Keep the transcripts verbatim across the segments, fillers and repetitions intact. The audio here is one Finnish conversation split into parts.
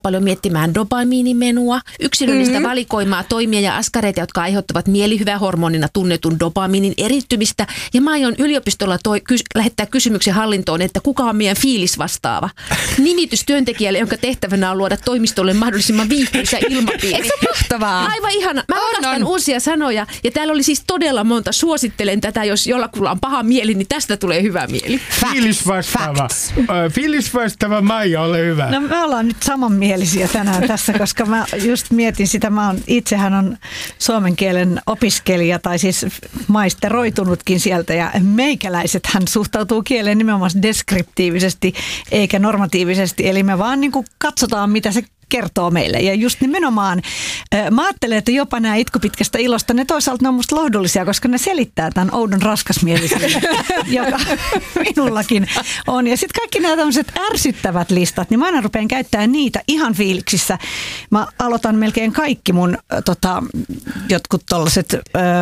paljon miettimään dopamiinimenua, yksilöllistä mm-hmm. valikoimaa toimia ja askareita, jotka aiheuttavat mielihyvähormonina tunnetun dopamiinin erittymistä. Ja mä aion yliopistolla toi, kys, lähettää kysymyksen hallintoon, että kuka on meidän fiilisvastaava. Nimitys työntekijälle, jonka tehtävänä on luoda toimistolle mahdollisimman viihtyisä ilmapiiri. Eikö se mahtavaa? Aivan ihana. Mä on, rakastan on. uusia sanoja. Ja täällä oli siis todella monta. Suosittelen tätä, jos jollakulla on paha mieli, niin tästä tulee hyvä mieli. Fiilisvastaava. Uh, fiilisvastaava Maija, ole hyvä. No me ollaan nyt samanmielisiä tänään tässä, koska mä just mietin sitä, mä oon, itsehän on suomen kielen opiskelija tai siis maisteroitunutkin sieltä ja meikäläiset hän suhtautuu kieleen nimenomaan deskriptiivisesti eikä normatiivisesti, eli me vaan niin kuin katsotaan mitä se kertoo meille. Ja just nimenomaan, mä ajattelen, että jopa nämä itkupitkästä ilosta, ne toisaalta ne on musta lohdullisia, koska ne selittää tämän oudon raskasmielisyyden, joka minullakin on. Ja sitten kaikki nämä tämmöiset ärsyttävät listat, niin mä aina rupean käyttämään niitä ihan fiiliksissä. Mä aloitan melkein kaikki mun tota, jotkut tollaset,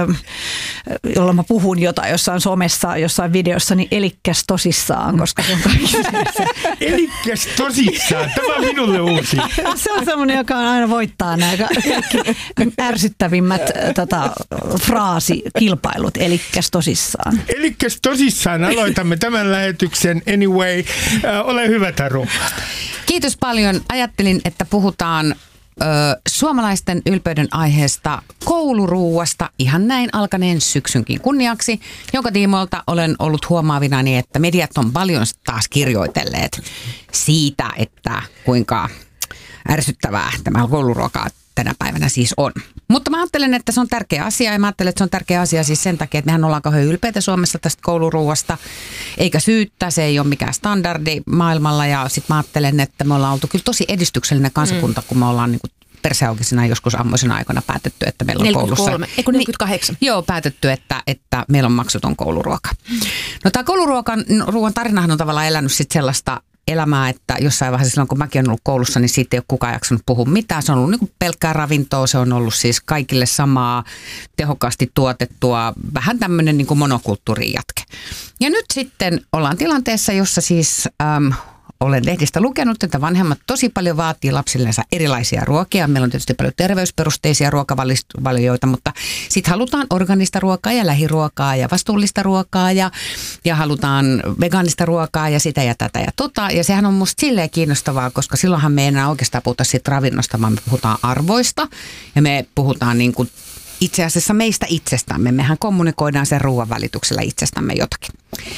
jolla mä puhun jotain jossain somessa, jossain videossa, niin elikkäs tosissaan, koska se on kaikki. Elikkäs tosissaan, tämä on minulle uusi. Se on semmoinen, joka aina voittaa nämä kaikki ärsyttävimmät tota, fraasikilpailut, elikkäs tosissaan. Elikkäs tosissaan aloitamme tämän lähetyksen anyway. Äh, ole hyvä, Taru. Kiitos paljon. Ajattelin, että puhutaan ö, suomalaisten ylpeyden aiheesta kouluruuasta ihan näin alkaneen syksynkin kunniaksi, jonka tiimoilta olen ollut huomaavinani, että mediat on paljon taas kirjoitelleet siitä, että kuinka ärsyttävää tämä kouluruoka tänä päivänä siis on. Mutta mä ajattelen, että se on tärkeä asia ja mä ajattelen, että se on tärkeä asia siis sen takia, että mehän ollaan kauhean ylpeitä Suomessa tästä kouluruuasta, eikä syyttä, se ei ole mikään standardi maailmalla ja sit mä ajattelen, että me ollaan oltu kyllä tosi edistyksellinen kansakunta, mm. kun me ollaan niin kuin perseaukisina joskus ammoisena aikana päätetty, että meillä on neljäkymmentäkolme, koulussa... eikö neljäkymmentäkahdeksan? Niin, joo, päätetty, että, että meillä on maksuton kouluruoka. No tämä kouluruokan ruoan tarinahan on tavallaan elänyt sitten sellaista elämää, että jossain vaiheessa silloin, kun mäkin olen ollut koulussa, niin siitä ei ole kukaan jaksanut puhua mitään. Se on ollut niin kuin pelkkää ravintoa, se on ollut siis kaikille samaa tehokkaasti tuotettua, vähän tämmöinen niin kuin monokulttuurin jatke. Ja nyt sitten ollaan tilanteessa, jossa siis äm, olen lehdistä lukenut, että vanhemmat tosi paljon vaatii lapsillensa erilaisia ruokia. Meillä on tietysti paljon terveysperusteisia ruokavalioita, mutta sitten halutaan organista ruokaa ja lähiruokaa ja vastuullista ruokaa ja, ja halutaan vegaanista ruokaa ja sitä ja tätä ja tota. Ja sehän on musta silleen kiinnostavaa, koska silloinhan me ei enää oikeastaan puhuta siitä ravinnosta, vaan me puhutaan arvoista ja me puhutaan niin kuin itse asiassa meistä itsestämme. Mehän kommunikoidaan sen ruoan välityksellä itsestämme jotakin.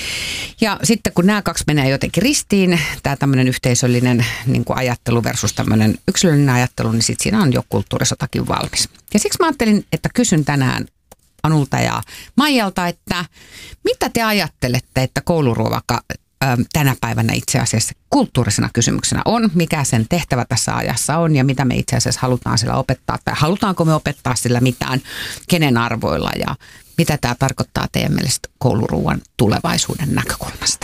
Ja sitten kun nämä kaksi menee jotenkin ristiin, tämä tämmöinen yhteisöllinen niin kuin ajattelu versus tämmöinen yksilöllinen ajattelu, niin sitten siinä on jo kulttuurisotakin valmis. Ja siksi mä ajattelin, että kysyn tänään Anulta ja Maijalta, että mitä te ajattelette, että kouluruoka tänä päivänä itse asiassa kulttuurisena kysymyksenä on, mikä sen tehtävä tässä ajassa on ja mitä me itse asiassa halutaan sillä opettaa tai halutaanko me opettaa sillä mitään, kenen arvoilla ja mitä tämä tarkoittaa teidän mielestä kouluruuan tulevaisuuden näkökulmasta?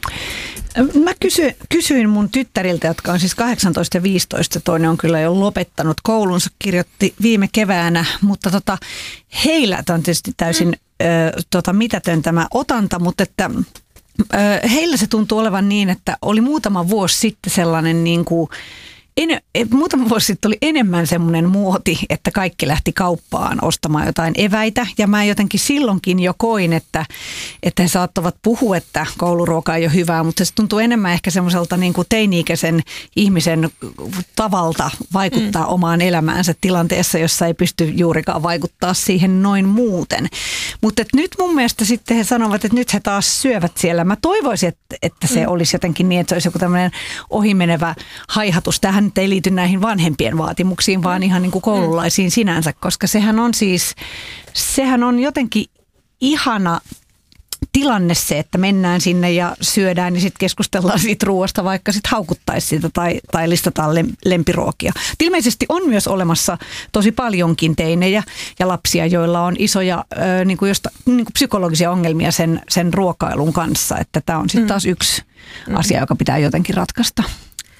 Mä kysyin, kysyin mun tyttäriltä, jotka on siis kahdeksantoista ja viisitoista, toinen on kyllä jo lopettanut koulunsa, kirjoitti viime keväänä, mutta tota, heillä on tietysti täysin mm. ö, tota, mitätön tämä otanta, mutta että heillä se tuntuu olevan niin, että oli muutama vuosi sitten sellainen niin kuin, en, muutama vuosi sitten oli enemmän semmoinen muoti, että kaikki lähti kauppaan ostamaan jotain eväitä. Ja mä jotenkin silloinkin jo koin, että, että he saattavat puhua, että kouluruoka ei ole hyvää, mutta se tuntuu enemmän ehkä semmoiselta niin kuin teini-ikäisen ihmisen tavalta vaikuttaa mm. omaan elämäänsä tilanteessa, jossa ei pysty juurikaan vaikuttaa siihen noin muuten. Mutta nyt mun mielestä sitten he sanovat, että nyt he taas syövät siellä. Mä toivoisin, että, että se mm. olisi jotenkin niin, että se olisi joku tämmöinen ohimenevä haihatus. Tähän nyt ei liity näihin vanhempien vaatimuksiin, vaan ihan niin kuin koululaisiin sinänsä, koska sehän on siis, sehän on jotenkin ihana tilanne se, että mennään sinne ja syödään ja sitten keskustellaan siitä ruoasta, vaikka sitten haukuttaisi sitä tai, tai listataan lempiruokia. Ilmeisesti on myös olemassa tosi paljonkin teinejä ja lapsia, joilla on isoja ö, niin kuin josta, niin kuin psykologisia ongelmia sen, sen ruokailun kanssa, että tämä on sitten taas yksi mm. asia, joka pitää jotenkin ratkaista.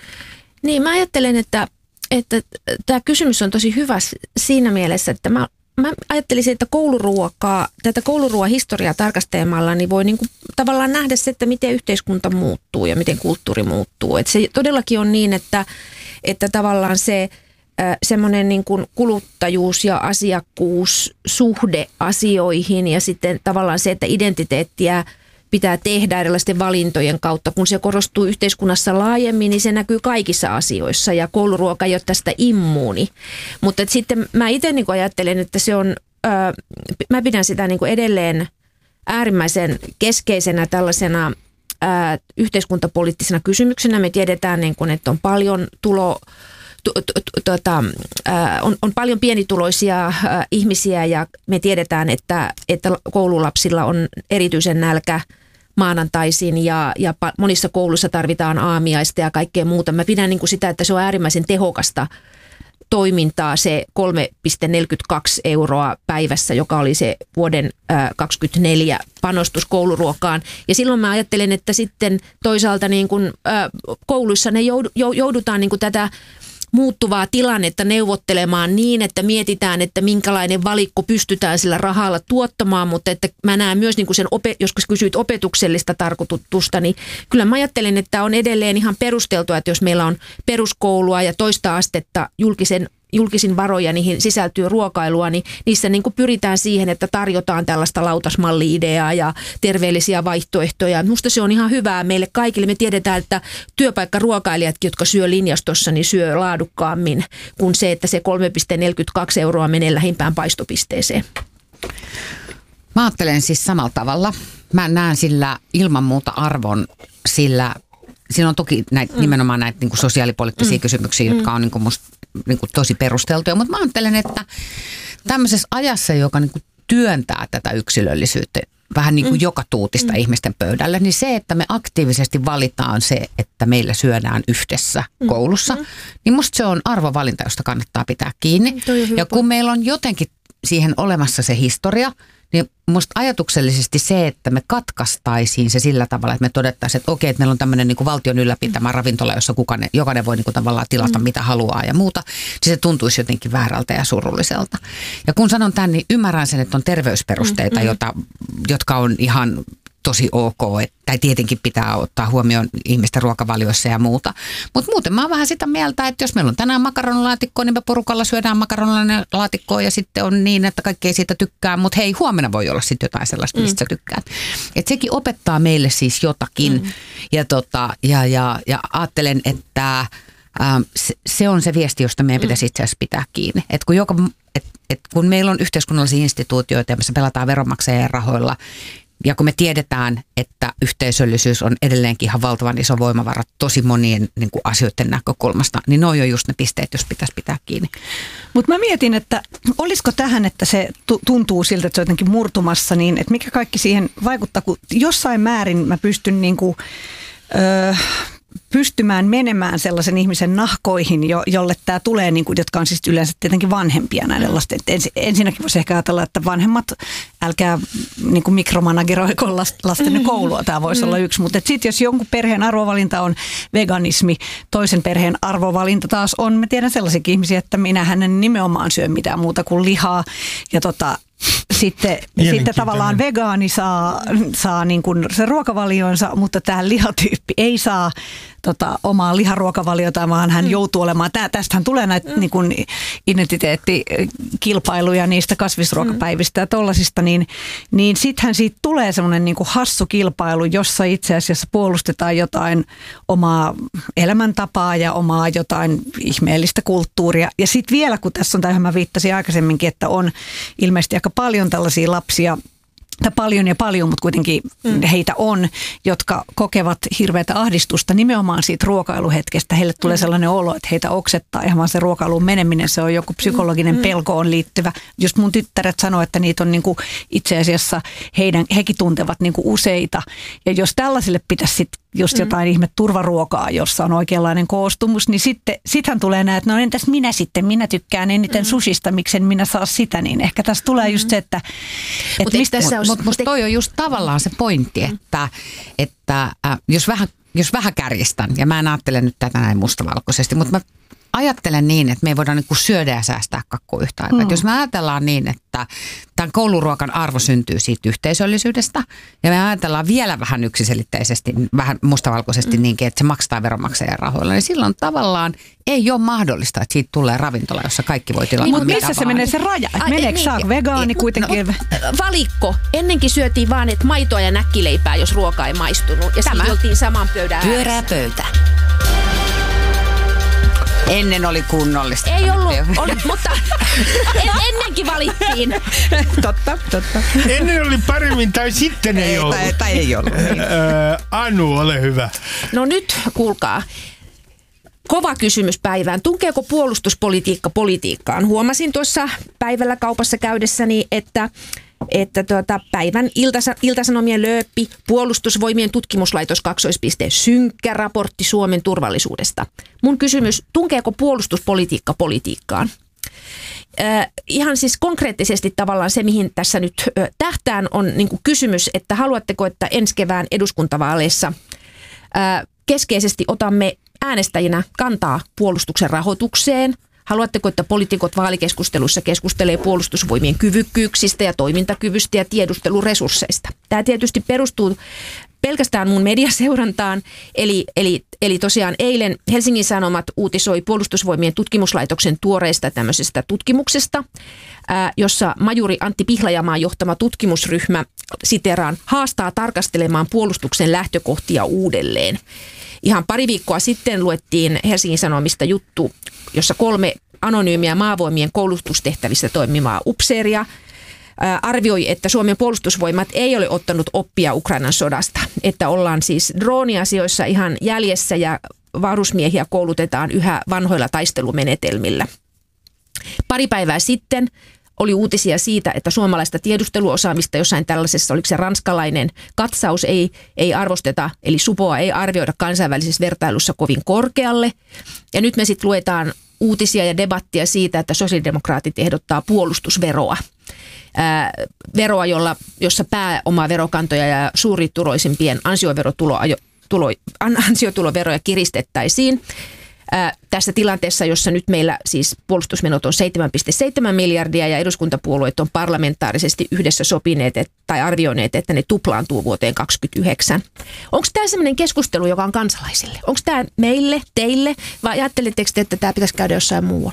Niin, mä ajattelen, että, että tämä kysymys on tosi hyvä siinä mielessä, että mä, mä ajattelisin, että kouluruokaa, tätä kouluruoan historiaa tarkastelemalla, niin voi niin kuin tavallaan nähdä se, että miten yhteiskunta muuttuu ja miten kulttuuri muuttuu. Että se todellakin on niin, että, että tavallaan se semmoinen niin kuin kuluttajuus ja asiakkuus, suhde asioihin ja sitten tavallaan se, että identiteettiä pitää tehdä erilaisten valintojen kautta. Kun se korostuu yhteiskunnassa laajemmin, niin se näkyy kaikissa asioissa ja kouluruoka ei ole tästä immuuni. Mutta sitten mä itse niin kuin ajattelen, että se on, ää, mä pidän sitä niin kuin edelleen äärimmäisen keskeisenä tällaisena ää, yhteiskuntapoliittisena kysymyksenä. Me tiedetään, niin kuin, että on paljon tulo... Tuota, on, on paljon pienituloisia ihmisiä ja me tiedetään, että, että koululapsilla on erityisen nälkä maanantaisin ja, ja monissa kouluissa tarvitaan aamiaista ja kaikkea muuta. Mä pidän niin kuin sitä, että se on äärimmäisen tehokasta toimintaa se kolme pilkku neljäkymmentäkaksi euroa päivässä, joka oli se vuoden kaksikymmentäneljä panostus kouluruokaan. Ja silloin mä ajattelen, että sitten toisaalta niin kuin, kouluissa ne joudutaan niin kuin tätä muuttuvaa tilannetta neuvottelemaan niin, että mietitään, että minkälainen valikko pystytään sillä rahalla tuottamaan, mutta että mä näen myös niin kuin sen, jos kysyit opetuksellista tarkoitusta, niin kyllä mä ajattelen, että on edelleen ihan perusteltua, että jos meillä on peruskoulua ja toista astetta julkisen julkisin varoja, niihin sisältyy ruokailua, niin niissä niin kuin pyritään siihen, että tarjotaan tällaista lautasmalli-ideaa ja terveellisiä vaihtoehtoja. Musta se on ihan hyvää meille kaikille. Me tiedetään, että työpaikkaruokailijatkin, jotka syö linjastossa, niin syö laadukkaammin kuin se, että se kolme pilkku neljäkymmentäkaksi euroa menee lähimpään paistopisteeseen. Mä ajattelen siis samalla tavalla. Mä näen sillä ilman muuta arvon sillä. Siinä on toki näitä, mm. nimenomaan näitä niin kuin sosiaalipoliittisia mm. kysymyksiä, jotka on niin kuin musta niin kuin tosi perusteltuja, mutta mä ajattelen, että tämmöisessä ajassa, joka niin kuin työntää tätä yksilöllisyyttä vähän niin kuin mm. joka tuutista mm. ihmisten pöydälle, niin se, että me aktiivisesti valitaan se, että meillä syödään yhdessä mm. koulussa, mm. niin musta se on arvovalinta, josta kannattaa pitää kiinni. Mm, ja kun meillä on jotenkin siihen olemassa se historia, niin musta ajatuksellisesti se, että me katkaistaisiin se sillä tavalla, että me todettaisiin, että okei, että meillä on tämmöinen niin kuin valtion ylläpitämä mm. ravintola, jossa kukaan, jokainen voi niin kuin tavallaan tilata mm. mitä haluaa ja muuta, niin se tuntuisi jotenkin väärältä ja surulliselta. Ja kun sanon tämän, niin ymmärrän sen, että on terveysperusteita, mm. jota, jotka on ihan tosi ok, että tietenkin pitää ottaa huomioon ihmisten ruokavalioissa ja muuta. Mutta muuten mä oon vähän sitä mieltä, että jos meillä on tänään makaronilaatikkoa, niin me porukalla syödään makaronilaatikkoa ja sitten on niin, että kaikki ei siitä tykkää, mutta hei, huomenna voi olla sitten jotain sellaista, mistä mm. sä tykkäät. Että sekin opettaa meille siis jotakin mm. ja, tota, ja, ja, ja ajattelen, että ähm, se, se on se viesti, josta meidän pitäisi itse asiassa pitää kiinni. Että kun, joka, et, et kun meillä on yhteiskunnallisia instituutioita ja me pelataan veronmaksajien rahoilla, ja kun me tiedetään, että yhteisöllisyys on edelleenkin ihan valtavan iso voimavara tosi monien niin kuin asioiden näkökulmasta, niin ne on jo just ne pisteet, jos pitäisi pitää kiinni. Mutta mä mietin, että olisiko tähän, että se tuntuu siltä, että se on jotenkin murtumassa, niin että mikä kaikki siihen vaikuttaa, kun jossain määrin mä pystyn niin kuin, öö, pystymään menemään sellaisen ihmisen nahkoihin, jo, jolle tämä tulee, niin kuin, jotka on siis yleensä tietenkin vanhempia näiden lasten. Ens, ensinnäkin voisi ehkä ajatella, että vanhemmat, älkää niin kuin mikromanageroiko lastenne koulua, tämä voisi mm. olla yksi. Mutta sitten jos jonkun perheen arvovalinta on veganismi, toisen perheen arvovalinta taas on, mä tiedän sellaisiakin ihmisiä, että minähän en nimenomaan syö mitään muuta kuin lihaa ja tota, Sitten, sitten tavallaan vegaani saa, saa niin kuin se ruokavalionsa, mutta tämä lihatyyppi ei saa tota, omaa liharuokavaliota, vaan hän mm. joutuu olemaan. Tää, tästähän tulee näitä mm. niin kuin identiteettikilpailuja niistä kasvisruokapäivistä mm. ja tollasista, niin, niin sittenhän siitä tulee semmoinen niin kuin hassu kilpailu, jossa itse asiassa puolustetaan jotain omaa elämäntapaa ja omaa jotain ihmeellistä kulttuuria. Ja sitten vielä, kun tässä on, tähän mä viittasin aikaisemminkin, että on ilmeisesti aika paljon tällaisia lapsia, tai paljon ja paljon, mutta kuitenkin mm. heitä on, jotka kokevat hirveätä ahdistusta nimenomaan siitä ruokailuhetkestä. Heille tulee mm. sellainen olo, että heitä oksettaa ihan vaan se ruokailuun meneminen. Se on joku psykologinen mm. pelkoon liittyvä. Just mun tyttäret sanoo, että niitä on niinku itse asiassa, heidän, hekin tuntevat niinku useita. Ja jos tällaisille pitäisi sitten just jotain mm. ihme turvaruokaa, jossa on oikeanlainen koostumus, niin sitten sittenhän tulee näin, että no entäs minä sitten, minä tykkään eniten mm. sushista, miksen minä saa sitä, niin ehkä tässä tulee mm. just se, että... Mutta mut, mut toi on just tavallaan se pointti, mm. että, että äh, jos, vähän, jos vähän kärjistän, ja mä en ajattele nyt tätä näin mustavalkoisesti, mutta mä ajattelen niin, että me ei voida niin kuin syödä ja säästää kakkua yhtä aikaa. Mm. Jos me ajatellaan niin, että tämän kouluruokan arvo syntyy siitä yhteisöllisyydestä ja me ajatellaan vielä vähän yksiselitteisesti, vähän mustavalkoisesti mm. niinkin, että se maksaa veronmaksajan rahoilla, niin silloin tavallaan ei ole mahdollista, että siitä tulee ravintola, jossa kaikki voi tilata. Mutta missä se menee se raja? Meneekö niin, saako vegaani kuitenkin? No, valikko. Ennenkin syötiin vaan että maitoa ja näkkileipää, jos ruoka ei maistunut. Ja sitten oltiin saman pöydän Pyörää pöytä. Ennen oli kunnollista. Ei ollut, oli, mutta en, ennenkin valittiin. Totta, totta. Ennen oli paremmin tai sitten ei, ei ollut. Tai, tai ei ollut. Niin. Öö, Anu, ole hyvä. No nyt kuulkaa. Kova kysymys päivään. Tunkeeko puolustuspolitiikka politiikkaan? Huomasin tuossa päivällä kaupassa käydessäni, että että tuota, päivän iltasa, iltasanomien lööppi, puolustusvoimien tutkimuslaitos kaksoispiste, synkkä raportti Suomen turvallisuudesta. Mun kysymys, tunkeeko puolustuspolitiikka politiikkaan? Äh, ihan siis konkreettisesti tavallaan se, mihin tässä nyt äh, tähtään, on niin kuin kysymys, että haluatteko, että ensi kevään eduskuntavaaleissa äh, keskeisesti otamme äänestäjinä kantaa puolustuksen rahoitukseen. Haluatteko, että poliitikot vaalikeskusteluissa keskustelee puolustusvoimien kyvykkyyksistä ja toimintakyvystä ja tiedusteluresursseista? Tämä tietysti perustuu pelkästään mun mediaseurantaan, eli, eli, eli tosiaan eilen Helsingin Sanomat uutisoi puolustusvoimien tutkimuslaitoksen tuoreista tämmöisestä tutkimuksesta, ää, jossa majuri Antti Pihlajamaan johtama tutkimusryhmä, siteraan, haastaa tarkastelemaan puolustuksen lähtökohtia uudelleen. Ihan pari viikkoa sitten luettiin Helsingin Sanomista juttu, jossa kolme anonyymiä maavoimien koulutustehtävissä toimivaa upseeria ää, arvioi, että Suomen puolustusvoimat ei ole ottanut oppia Ukrainan sodasta. Että ollaan siis drooniasioissa ihan jäljessä ja varusmiehiä koulutetaan yhä vanhoilla taistelumenetelmillä. Pari päivää sitten oli uutisia siitä, että suomalaista tiedusteluosaamista jossain tällaisessa, oliko se ranskalainen katsaus, ei, ei arvosteta, eli supoa ei arvioida kansainvälisessä vertailussa kovin korkealle. Ja nyt me sitten luetaan uutisia ja debattia siitä, että sosiaalidemokraatit ehdottaa puolustusveroa. Ää, veroa, jolla, jossa pääomaverokantoja ja suurituloisimpien ansioverotulo, tulo, ansiotuloveroja kiristettäisiin. Ää, tässä tilanteessa, jossa nyt meillä siis puolustusmenot on seitsemän pilkku seitsemän miljardia ja eduskuntapuolueet on parlamentaarisesti yhdessä sopineet et, tai arvioineet, että ne tuplaantuu vuoteen kaksikymmentäyhdeksän. Onko tämä sellainen keskustelu, joka on kansalaisille? Onko tämä meille, teille vai ajatteletteko te, että tämä pitäisi käydä jossain muualla?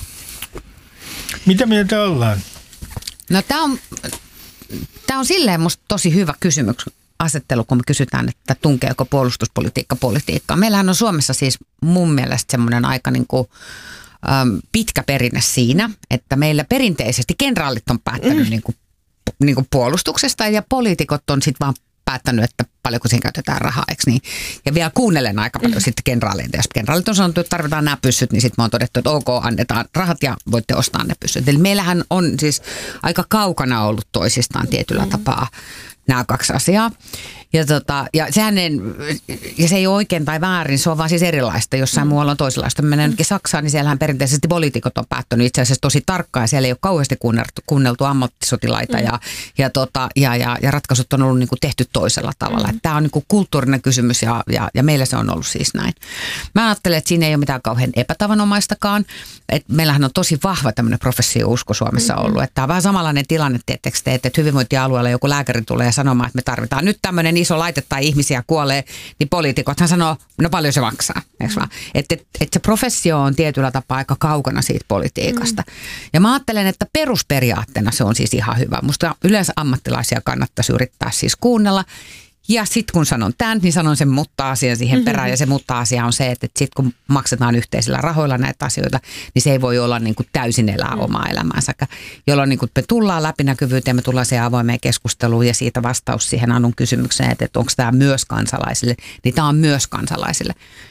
Mitä mieltä ollaan? No tämä on, tämä on silleen musta tosi hyvä kysymys. Asettelu, kun me kysytään, että tunkeeko puolustuspolitiikka politiikkaa. Meillähän on Suomessa siis mun mielestä semmoinen aika niin kuin, äm, pitkä perinne siinä, että meillä perinteisesti kenraalit on päättänyt mm. niin kuin, niin kuin puolustuksesta ja poliitikot on sitten vaan päättänyt, että paljonko siinä käytetään rahaa, eikö niin? Ja vielä kuunnellen aika paljon mm. sitten kenraaleita. Jos kenraalit on sanonut, että tarvitaan nämä pyssyt, niin sitten me on todettu, että ok, annetaan rahat ja voitte ostaa ne pyssyt. Eli meillähän on siis aika kaukana ollut toisistaan tietyllä mm. tapaa nämä kaksi asiaa. Ja, tota, ja, sehän ei, ja se ei ole oikein tai väärin, se on vaan siis erilaista. Jossain mm. muualla on toisenlaista. Mennään ainakin Saksaan, niin siellähän perinteisesti poliitikot on päättänyt itse asiassa tosi tarkkaan. Ja siellä ei ole kauheasti kuunneltu, kuunneltu ammattisotilaita mm. ja, ja, tota, ja, ja, ja ratkaisut on ollut niin kuin tehty toisella tavalla. Mm. Tämä on niin kuin kulttuurinen kysymys ja, ja, ja meillä se on ollut siis näin. Mä ajattelen, että siinä ei ole mitään kauhean epätavanomaistakaan. Et meillähän on tosi vahva tämmöinen professio-usko Suomessa mm-hmm. ollut. Että tämä on vähän samanlainen tilanne, tiettekö te, että hyvinvointialueella joku lääkäri tulee sanomaan, että me tarvitaan nyt tämmöinen iso laite tai ihmisiä kuolee, niin poliitikothan sanoo, no paljon se maksaa. Mm-hmm. Että et, et se professio on tietyllä tapaa aika kaukana siitä politiikasta. Mm-hmm. Ja mä ajattelen, että perusperiaatteena se on siis ihan hyvä. Musta yleensä ammattilaisia kannattaisi yrittää siis kuunnella. Ja sitten kun sanon tämän, niin sanon sen mutta-asian siihen perään. Mm-hmm. Ja se mutta-asia on se, että sitten kun maksetaan yhteisillä rahoilla näitä asioita, niin se ei voi olla niin kuin täysin elää mm-hmm. omaa elämäänsä. Jolloin niin kuin me tullaan läpinäkyvyyteen, me tullaan siihen avoimeen keskusteluun ja siitä vastaus siihen Anun kysymykseen, että onko tämä myös kansalaisille, niin tämä on myös kansalaisille.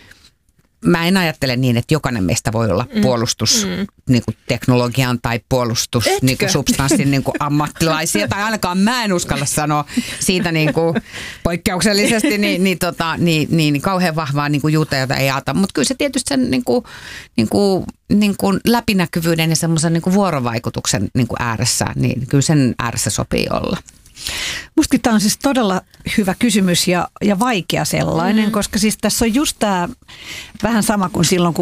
Mä en ajattele niin, että jokainen meistä voi olla puolustus mm. niin kuin teknologian tai puolustus niin kuin substanssin niin kuin ammattilaisia. Tai ainakaan mä en uskalla sanoa siitä niin kuin poikkeuksellisesti niin, niin, tota, niin, niin, niin kauhean vahvaa niin kuin juuta, jota ei ata. Mutta kyllä se tietysti sen niin kuin, niin kuin, niin kuin läpinäkyvyyden ja semmoisen niin kuin vuorovaikutuksen niin kuin ääressä, niin kyllä sen ääressä sopii olla. Musta tämä on siis todella hyvä kysymys ja, ja vaikea sellainen, mm. koska siis tässä on just tämä vähän sama kuin silloin, kun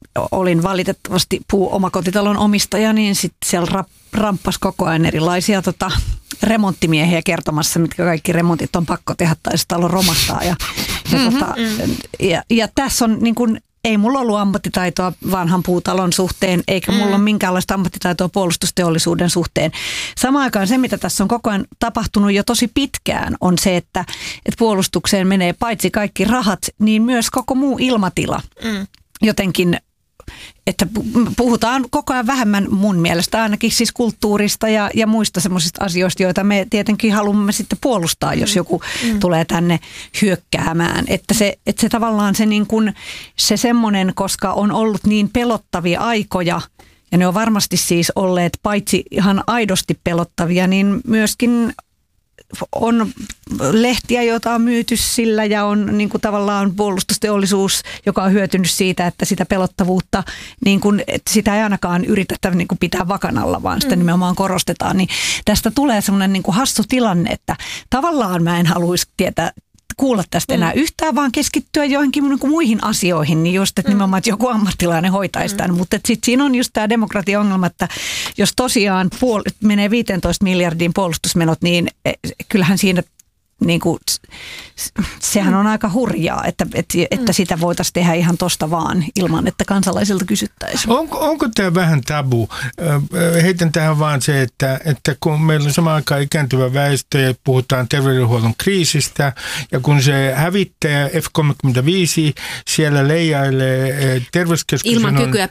olin valitettavasti puu-omakotitalon omistaja, niin sitten siellä rap, ramppas koko ajan erilaisia tota, remonttimiehiä kertomassa, mitkä kaikki remontit on pakko tehdä tai se talo romahtaa. Ja, ja, mm-hmm, tota, mm. ja, ja tässä on niin kuin, ei mulla ollut ammattitaitoa vanhan puutalon suhteen, eikä mulla mm. ole minkäänlaista ammattitaitoa puolustusteollisuuden suhteen. Samaan aikaan se, mitä tässä on koko ajan tapahtunut jo tosi pitkään, on se, että, että puolustukseen menee paitsi kaikki rahat, niin myös koko muu ilmatila. Mm. Jotenkin, että puhutaan koko ajan vähemmän mun mielestä ainakin siis kulttuurista ja, ja muista semmoisista asioista, joita me tietenkin haluamme sitten puolustaa, jos joku mm. tulee tänne hyökkäämään. Että se, että se tavallaan se, niin kuin, se semmoinen, koska on ollut niin pelottavia aikoja, ja ne on varmasti siis olleet paitsi ihan aidosti pelottavia, niin myöskin on lehtiä, joita on myyty sillä ja on niin kuin tavallaan puolustusteollisuus, joka on hyötynyt siitä, että sitä pelottavuutta, niin kuin, että sitä ei ainakaan yritetä niin kuin pitää vakanalla, vaan sitä mm. nimenomaan korostetaan. Niin tästä tulee semmoinen niin kuin hassu tilanne, että tavallaan mä en haluaisi tietää, kuulla tästä enää mm. yhtään, vaan keskittyä joihinkin niin kuin muihin asioihin, niin just, että mm. nimenomaan, että joku ammattilainen hoitaisi tämän. Mm. Mutta sitten siinä on just tämä demokratia-ongelma, että jos tosiaan puol- menee viisitoista miljardin puolustusmenot, niin kyllähän siinä niin kuin, sehän on aika hurjaa, että, että, että sitä voitaisiin tehdä ihan tosta vaan ilman, että kansalaisilta kysyttäisiin. Onko, onko tämä vähän tabu? Heitän tähän vaan se, että, että kun meillä on samaan aikaan ikääntyvä väestö ja puhutaan terveydenhuollon kriisistä ja kun se hävittäjä F kolmekymmentäviisi siellä leijailee terveyskeskuksen... Ilman kykyä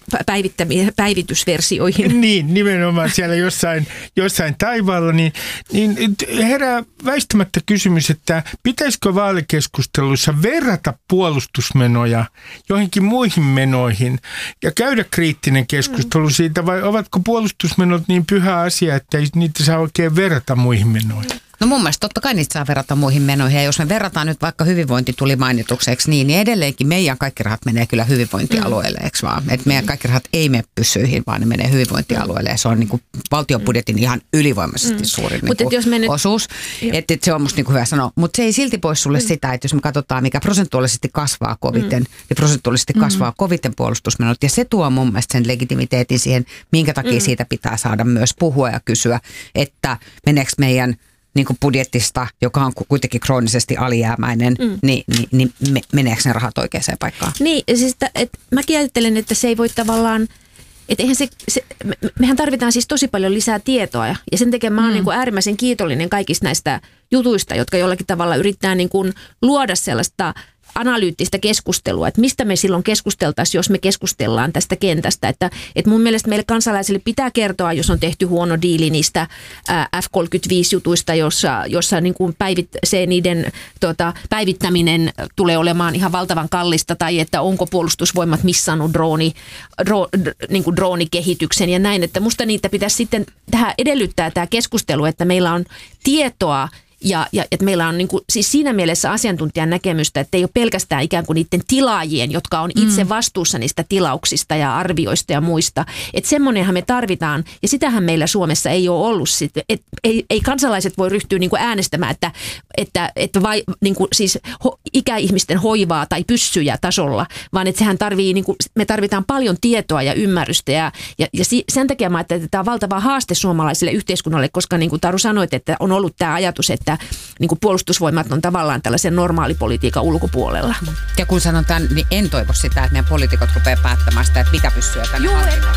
päivitysversioihin. Niin, nimenomaan siellä jossain, jossain taivaalla, niin, niin herää väistämättä kysymys, että pitäisikö vaalikeskusteluissa verrata puolustusmenoja joihinkin muihin menoihin ja käydä kriittinen keskustelu siitä, vai ovatko puolustusmenot niin pyhä asia, että ei niitä saa oikein verrata muihin menoihin? No mun mielestä totta kai niitä saa verrata muihin menoihin. Ja jos me verrataan nyt vaikka hyvinvointi tuli mainituksi, niin, niin edelleenkin meidän kaikki rahat menee kyllä hyvinvointialueelle, eikö vaan? Että meidän kaikki rahat ei mene pyssyihin, vaan ne menee hyvinvointialueelle. Ja se on niin kuin valtion budjetin ihan ylivoimaisesti suurin mm. niin kuin nyt, osuus. Että et se on musta niin kuin hyvä sanoa. Mutta se ei silti pois sulle mm. sitä, että jos me katsotaan, mikä prosentuaalisesti kasvaa koviten, mm. niin prosentuaalisesti mm. kasvaa koviten puolustusmenot. Ja se tuo mun mielestä sen legitimiteetin siihen, minkä takia mm. siitä pitää saada myös puhua ja kysyä, että meneekö meidän niin kuin budjettista, joka on kuitenkin kroonisesti alijäämäinen, mm. niin, niin, niin meneekö ne rahat oikeaan paikkaan? Niin, siis että, että mäkin ajattelen, että se ei voi tavallaan, että eihän se, se, mehän tarvitaan siis tosi paljon lisää tietoa ja sen takia mä oon mm. niin kuin äärimmäisen kiitollinen kaikista näistä jutuista, jotka jollakin tavalla yrittää niin kuin luoda sellaista analyyttistä keskustelua, että mistä me silloin keskusteltaisiin, jos me keskustellaan tästä kentästä. Että, että mun mielestä meille kansalaisille pitää kertoa, jos on tehty huono diili niistä F kolmekymmentäviisi-jutuista, jossa, jossa niin kuin päivit, se niiden tota, päivittäminen tulee olemaan ihan valtavan kallista, tai että onko puolustusvoimat missannut drooni, dro, niin kuin droonikehityksen ja näin. Että musta niitä pitäisi sitten tähän edellyttää tämä keskustelu, että meillä on tietoa, Ja, ja että meillä on niin kuin, siis siinä mielessä asiantuntijan näkemystä, että ei ole pelkästään ikään kuin niiden tilaajien, jotka on itse vastuussa niistä tilauksista ja arvioista ja muista. Että semmoinenhan me tarvitaan, ja sitähän meillä Suomessa ei ole ollut. Sit, et, ei, ei kansalaiset voi ryhtyä niin kuin äänestämään, että, että, että vai, niin kuin, siis ho, ikäihmisten hoivaa tai pyssyjä tasolla, vaan että sehän tarvii, niin kuin, me tarvitaan paljon tietoa ja ymmärrystä. Ja, ja, ja sen takia mä ajattelen, että tämä on valtava haaste suomalaiselle yhteiskunnalle, koska niin kuin Taru sanoit, että on ollut tämä ajatus, että niin kuin puolustusvoimat on tavallaan tällaisen normaalipolitiikan ulkopuolella. Ja kun sanon tämän, niin en toivo sitä, että meidän poliitikot rupeaa päättämään sitä, että mitä pyssyä tänne hankitaan.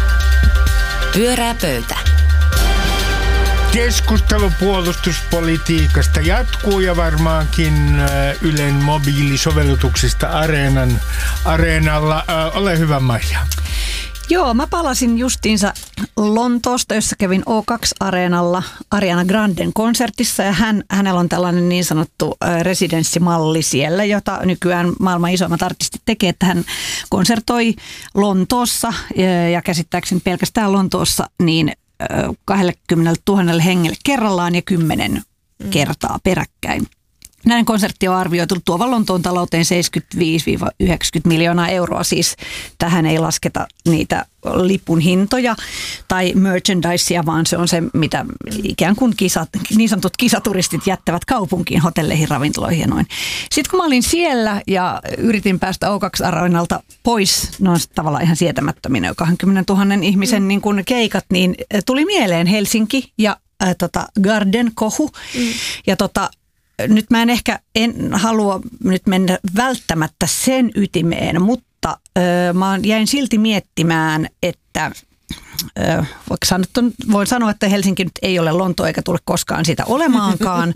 Pyörää pöytä. Keskustelu puolustuspolitiikasta jatkuu ja varmaankin Ylen mobiilisovellutuksista Areenan, Areenalla. Ole hyvä, Maija. Joo, mä palasin justiinsa Lontoosta, jossa kävin O kaksi Areenalla Ariana Granden konsertissa ja hän, hänellä on tällainen niin sanottu residenssimalli siellä, jota nykyään maailman isoimmat artistit tekee, että hän konsertoi Lontoossa ja käsittääkseni pelkästään Lontoossa niin kaksikymmentätuhatta hengelle kerrallaan ja kymmenen kertaa peräkkäin. Näin konsertti on arvioitu tuovan Lontoon talouteen seitsemänkymmentäviisi yhdeksänkymmentä miljoonaa euroa. Siis tähän ei lasketa niitä lipun hintoja tai merchandisea, vaan se on se, mitä ikään kuin kisat, niin sanotut kisaturistit jättävät kaupunkiin, hotelleihin, ravintoloihin ja noin. Sitten kun mä olin siellä ja yritin päästä O kaksi Arenalta pois, ne on tavallaan ihan sietämättöminä, kaksikymmentätuhatta ihmisen niin kuin keikat, niin tuli mieleen Helsinki ja ää, tota Garden-kohu. Mm. Ja tota, nyt mä en ehkä en halua nyt mennä välttämättä sen ytimeen, mutta ö, mä jäin silti miettimään, että ö, sanottu, voin sanoa, että Helsinki nyt ei ole Lontoa eikä tule koskaan sitä olemaankaan.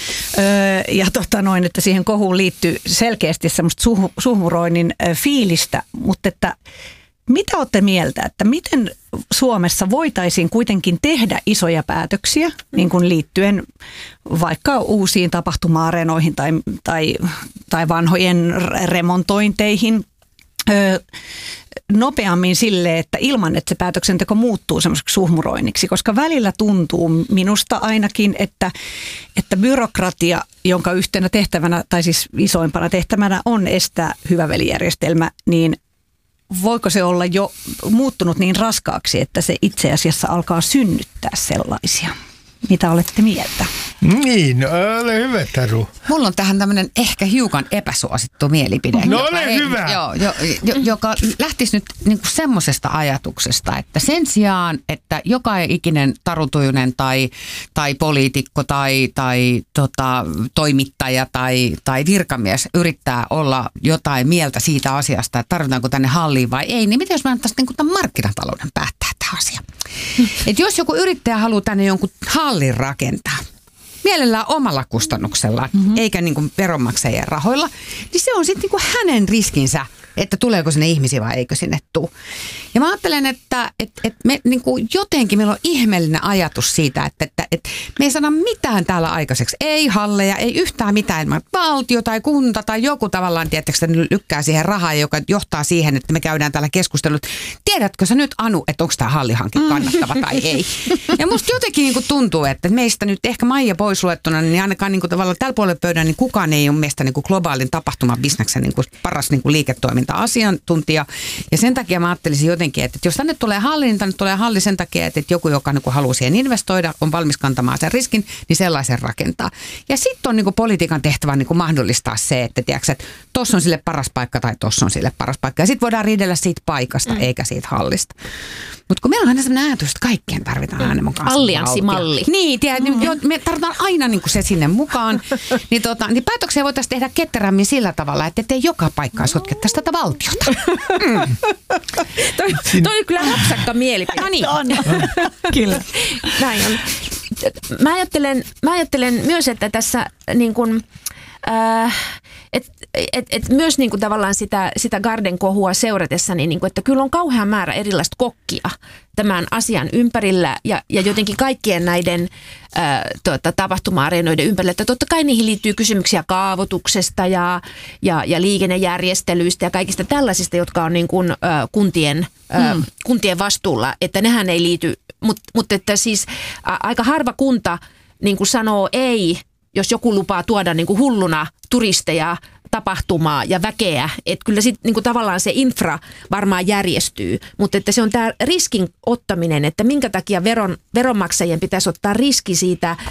ö, ja tota noin, että siihen kohuun liittyy selkeästi semmoista suh, suhmuroinnin ö, fiilistä, mutta että mitä olette mieltä, että miten Suomessa voitaisiin kuitenkin tehdä isoja päätöksiä niin kuin liittyen vaikka uusiin tapahtuma-areenoihin tai, tai, tai vanhojen remontointeihin öö, nopeammin sille, että ilman, että se päätöksenteko muuttuu semmoiseksi suhmuroinniksi, koska välillä tuntuu minusta ainakin, että, että byrokratia, jonka yhtenä tehtävänä tai siis isoimpana tehtävänä on estää hyvä velijärjestelmä, niin voiko se olla jo muuttunut niin raskaaksi, että se itse asiassa alkaa synnyttää sellaisia? Mitä olette mieltä? Niin, ole hyvä, Taru. Mulla on tähän tämmöinen ehkä hiukan epäsuosittu mielipide. No joka ole ei, hyvä. Joo, jo, jo, joka lähtisi nyt niinku semmoisesta ajatuksesta, että sen sijaan, että joka ikinen tarutujunen tai, tai poliitikko tai, tai tota, toimittaja tai, tai virkamies yrittää olla jotain mieltä siitä asiasta, että tarvitaanko tänne halliin vai ei, niin miten jos mä antaisiin niinku tämän markkinatalouden päättää tämä asia? Et jos joku yrittäjä haluaa tänne jonkun hallin rakentaa, mielellään omalla kustannuksellaan, mm-hmm. eikä niin kuin veronmaksajien rahoilla, niin se on sitten niin kuin hänen riskinsä, että tuleeko sinne ihmisiä vai eikö sinne tule. Ja mä ajattelen, että, että, että me niin kuin jotenkin meillä on ihmeellinen ajatus siitä, että, että, että me ei saada mitään täällä aikaiseksi. Ei halleja, ei yhtään mitään. Valtio tai kunta tai joku tavallaan, tietysti lykkää siihen rahaa, joka johtaa siihen, että me käydään täällä keskustelut. Tiedätkö sä nyt, Anu, että onko tämä hallihanke kannattava tai ei? Ja musta jotenkin niin kuin tuntuu, että meistä nyt ehkä Maija pois luettuna, niin ainakaan niin kuin tavallaan tällä puolella pöydän, niin kukaan ei ole meistä niin kuin globaalin tapahtumabisneksen niin kuin paras niin kuin liiketoiminta asiantuntija. Ja sen takia mä ajattelisin jotenkin, että jos tänne tulee halli, niin tänne tulee halli sen takia, että joku, joka niin haluaa siihen investoida, on valmis kantamaan sen riskin, niin sellaisen rakentaa. Ja sitten on niin politiikan tehtävä niin mahdollistaa se, että tiedätkö, että tossa on sille paras paikka tai tossa on sille paras paikka. Ja sitten voidaan riidellä siitä paikasta mm. eikä siitä hallista. Mutta kun meillä on aina sellainen ajatus, että kaikkeen tarvitaan aina mukaan. Allianssimalli. Niin, tiedät, mm. jo, me tarvitaan aina niin se sinne mukaan. niin, tota, niin päätöksiä voitaisiin tehdä ketterämmin sillä tavalla, että ettei joka paikkaa sotkettaisi tätä valtiota. Mm. toi, toi on kyllä rapsakka mielipide. No niin. On. Kyllä. Näin on. Mä ajattelen, mä ajattelen myös, että tässä niin kuin, äh, et, et, et myös niin kuin tavallaan sitä, sitä Garden-kohua seuratessa, niin, niin kuin, että kyllä on kauhean määrä erilaista kokkia tämän asian ympärillä ja, ja jotenkin kaikkien näiden äh, tuota, tapahtuma-areenoiden ympärillä. Että totta kai niihin liittyy kysymyksiä kaavoituksesta ja, ja, ja liikennejärjestelyistä ja kaikista tällaisista, jotka on niin kuin, äh, kuntien, äh, hmm. kuntien vastuulla, että nehän ei liity, mutta mut että siis ä, aika harva kunta niin kuin sanoo ei, jos joku lupaa tuoda niin kuin hulluna turisteja, tapahtumaa ja väkeä, että kyllä sitten niinku tavallaan se infra varmaan järjestyy, mutta että se on tämä riskin ottaminen, että minkä takia veron, veronmaksajien pitäisi ottaa riski siitä, äh,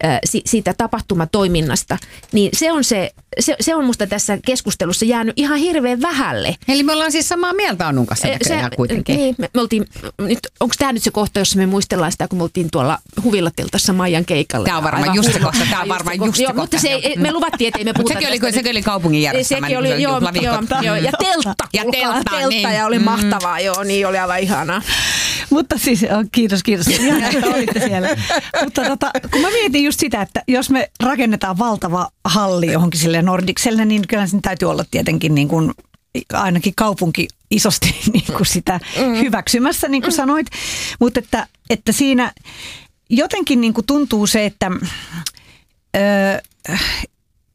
siitä tapahtumatoiminnasta, niin se on, se, se, se on musta tässä keskustelussa jäänyt ihan hirveän vähälle. Eli me ollaan siis samaa mieltä Annun kanssa näköjään kuitenkin. Niin, me, me oltiin, nyt, onko tämä nyt se kohta, jossa me muistellaan sitä, kun me oltiin tuolla Huvilatiltassa Maijan keikalla. Tämä on varmaan just se kohta, tämä on varmaan just se kohta. Mutta se, me luvattiin, että ei me puhuta sekin oli, sekin oli kaupungin järjestämä. Sekin oli, joo, joo, joo, ja teltta. Ja teltta, teltta niin. Ja oli mahtavaa, joo, niin oli aivan ihanaa. Mutta siis, kiitos, kiitos. Ihan, että olitte siellä. Mutta tota, kun mä mietin just sitä, että jos me rakennetaan valtava halli johonkin sille Nordicselle, niin kyllä sen täytyy olla tietenkin niin kuin ainakin kaupunki isosti niin kuin sitä hyväksymässä, niin kuin sanoit. Mutta että, että siinä jotenkin niin kuin tuntuu se, että Öö,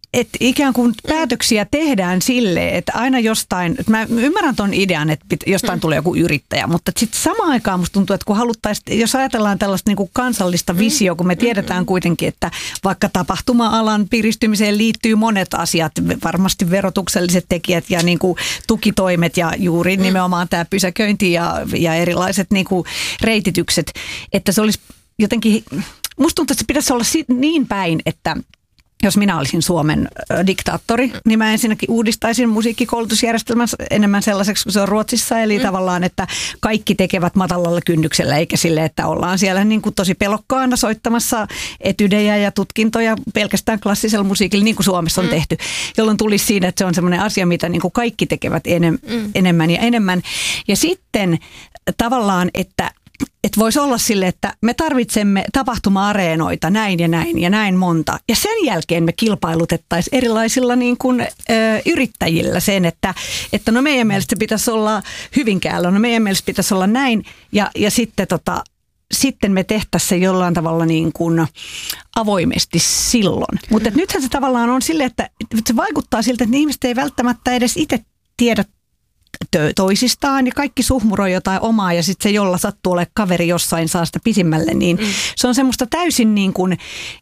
että ikään kuin päätöksiä tehdään silleen, että aina jostain, että mä ymmärrän ton idean, että jostain mm. tulee joku yrittäjä, mutta sitten samaan aikaan musta tuntuu, että kun haluttaisiin, jos ajatellaan tällaista niin kuin kansallista visioa, kun me tiedetään kuitenkin, että vaikka tapahtuma-alan piristymiseen liittyy monet asiat, varmasti verotukselliset tekijät ja niin kuin tukitoimet ja juuri nimenomaan tämä pysäköinti ja, ja erilaiset niin kuin reititykset, että se olisi jotenkin, musta tuntuu, että se pitäisi olla niin päin, että jos minä olisin Suomen äh, diktaattori, niin mä ensinnäkin uudistaisin musiikkikoulutusjärjestelmän enemmän sellaiseksi kuin se on Ruotsissa. Eli mm. tavallaan, että kaikki tekevät matalalla kynnyksellä, eikä sille, että ollaan siellä niin kuin tosi pelokkaana soittamassa etydejä ja tutkintoja pelkästään klassisella musiikilla, niin kuin Suomessa on mm. tehty. Jolloin tulisi siinä, että se on semmoinen asia, mitä niin kuin kaikki tekevät enem- mm. enemmän ja enemmän. Ja sitten tavallaan, että Että voisi olla sille, että me tarvitsemme tapahtuma-areenoita näin ja näin ja näin monta. Ja sen jälkeen me kilpailutettaisiin erilaisilla niin kuin, ö, yrittäjillä sen, että, että no meidän mielestä pitäisi olla Hyvinkäällä, no meidän mielestä pitäisi olla näin. Ja, ja sitten, tota, sitten me tehtäisiin se jollain tavalla niin kuin avoimesti silloin. Mutta nythän se tavallaan on sille, että se vaikuttaa siltä, että ihmiset ei välttämättä edes itse tiedä toisistaan ja kaikki suhmuroi jotain omaa ja sitten se, jolla sattuu olemaan kaveri jossain saa sitä pisimmälle, niin mm. se on semmoista täysin niin kuin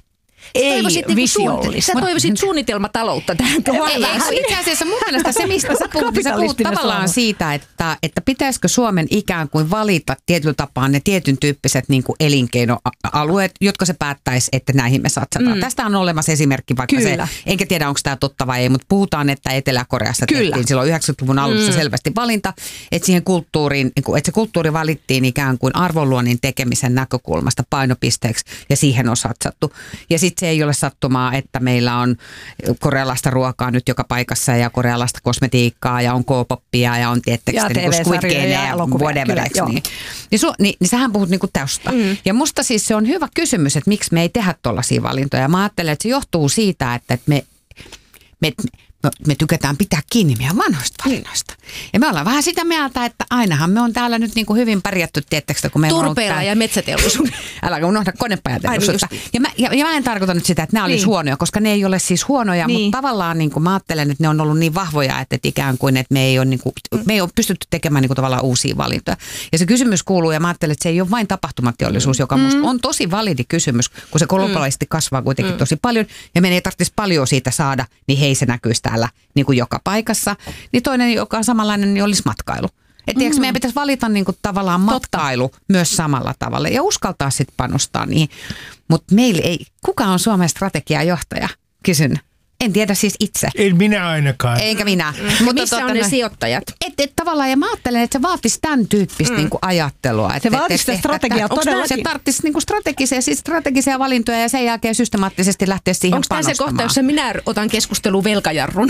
ei visiollista. Sä toivoisit suunnitelmataloutta tähän kohdallaan. Itse asiassa mun mielestä se, mistä sä puhut, sä puhut tavallaan siitä, että, että pitäisikö Suomen ikään kuin valita tietyllä tapaa ne tietyn tyyppiset niin kuin elinkeinoalueet, jotka se päättäisi, että näihin me satsataan. Mm. Tästä on olemassa esimerkki, vaikka Kyllä. se, enkä tiedä onko tämä totta vai ei, mutta puhutaan, että Etelä-Koreassa Kyllä. tehtiin silloin yhdeksänkymmentäluvun alussa mm. selvästi valinta, että siihen kulttuuriin, että se kulttuuri valittiin ikään kuin arvonluonnin tekemisen näkökulmasta painopisteeksi ja siihen on satsattu. Ja sitten se ei ole sattumaa, että meillä on korealaista ruokaa nyt joka paikassa ja korealaista kosmetiikkaa ja on K-poppia ja on tiettekistä niin Squid Game ja, ja whatever. Niin. Niin, su, niin, niin sähän puhut niinku tästä. Mm. Ja musta siis se on hyvä kysymys, että miksi me ei tehdä tollaisia valintoja. Mä ajattelen, että se johtuu siitä, että, että me... me me tykätään pitää kiinni meidän vanhoista valinnoista. Ja me ollaan vähän sitä mieltä, että ainahan me on täällä nyt niin kuin hyvin pärjätty, tiettekö, kun me Turpeella ja metsäteollisuus. Älä unohda konepajateollisuutta. Ja mä, ja, ja mä en tarkoita nyt sitä, että nämä olisi niin. huonoja, koska ne ei ole siis huonoja, niin. mutta tavallaan niin kuin mä ajattelen, että ne on ollut niin vahvoja, että, että ikään kuin, että me ei ole, niin kuin, me ei ole pystytty tekemään niin kuin tavallaan uusia valintoja. Ja se kysymys kuuluu, ja mä ajattelen, että se ei ole vain tapahtumateollisuus, joka mm. musta on tosi validi kysymys, kun se globaalisti kasvaa kuitenkin mm. tosi paljon, ja meidän ei tarvitsisi paljon siitä saada, niin hei se näkyisi täällä niin kuin joka paikassa. Niin toinen, joka on samanlainen, niin olisi matkailu. Että mm. meidän pitäisi valita niin kuin tavallaan matkailu Totta. myös samalla tavalla ja uskaltaa sitten panostaa niihin. Mutta meillä ei, kuka on Suomen strategiajohtaja? Kysyn. En tiedä siis itse. En minä ainakaan. Eikä minä. Mm. Mutta missä on ne ne sijoittajat? Et, et, tavallaan, ja mä ajattelen, että se vaatisi tämän tyyppistä mm. niinku ajattelua. Et, se vaatisi sitä strategiaa todellakin. Se tarvitsisi niinku strategisia, siis strategisia valintoja ja sen jälkeen systemaattisesti lähteä siihen Onko panostamaan. Onko tämä se kohta, jossa minä otan keskustelun velkajarrun?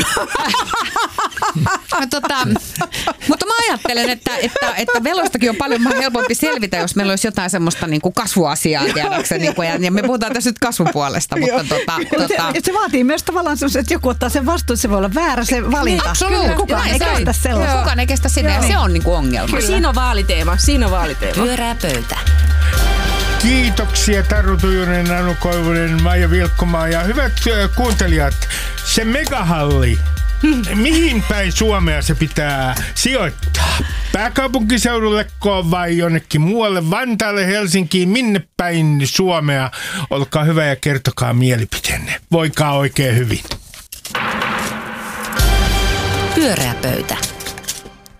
tota, mutta mä ajattelen, että, että, että veloistakin on paljon helpompi selvitä, jos meillä olisi jotain semmoista niinku kasvuasiaa, tiedäksä, niinku, ja, ja me puhutaan tässä nyt kasvupuolesta. Mutta tota, tota, se, se vaatii myös tavallaan että joku ottaa sen vastuun, se voi olla väärä se valinta. Niin, kukaan ei kestä sellaista. Kukaan ei kestä sitä, ja se on niinku ongelma. Kyllä. Siinä on vaaliteema, siinä on vaaliteema. Pyörää pöytä. Kiitoksia Taru Tujunen, Anu Koivunen, Maija Vilkkomaa ja hyvät kuuntelijat, se megahalli. Mihin päin Suomea se pitää sijoittaa? Pääkaupunkiseudulleko vai jonnekin muualle, Vantaalle, Helsinkiin, minne päin Suomea? Olkaa hyvä ja kertokaa mielipiteenne. Voikaa oikein hyvin. Pyöreä pöytä.